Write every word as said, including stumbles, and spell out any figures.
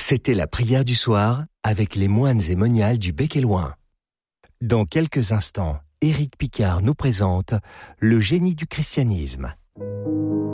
C'était la prière du soir avec les moines et moniales du Bec et Loing. Dans quelques instants, Éric Picard nous présente Le génie du christianisme.